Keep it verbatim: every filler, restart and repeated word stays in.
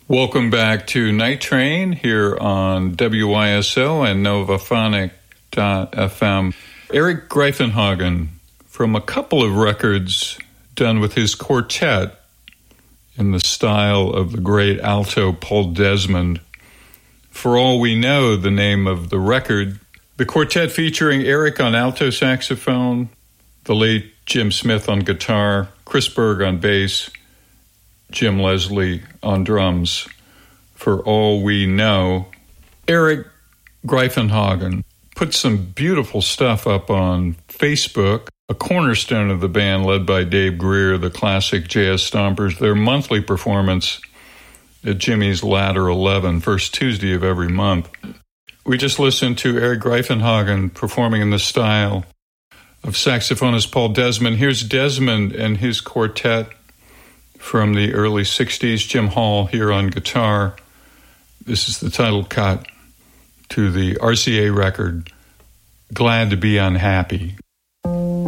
Welcome back to Night Train here on W Y S O and Novaphonic dot f m. Eric Greifenhagen, from a couple of records done with his quartet in the style of the great alto Paul Desmond. For All We Know, the name of the record. The quartet featuring Eric on alto saxophone, the late Jim Smith on guitar, Chris Berg on bass, Jim Leslie on drums. For All We Know, Eric Greifenhagen put some beautiful stuff up on Facebook, a cornerstone of the band led by Dave Greer, the classic jazz stompers, their monthly performance at Jimmy's Ladder eleven, first Tuesday of every month. We just listened to Eric Greifenhagen performing in the style of saxophonist Paul Desmond. Here's Desmond and his quartet from the early sixties, Jim Hall here on guitar. This is the title cut to the R C A record, Glad to Be Unhappy.